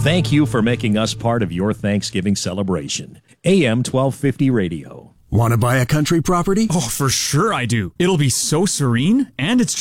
Thank you for making us part of your Thanksgiving celebration. AM 1250 Radio. Want to buy a country property? Oh, for sure I do. It'll be so serene, and it's